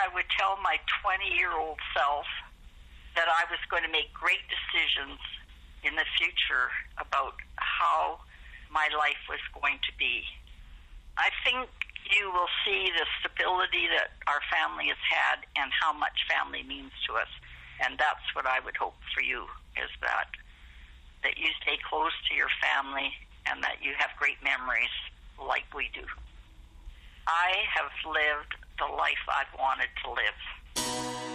I would tell my 20-year-old self that I was going to make great decisions in the future about how my life was going to be. I think you will see the stability that our family has had and how much family means to us. And that's what I would hope for you, is that you stay close to your family and that you have great memories like we do. I have lived the life I've wanted to live.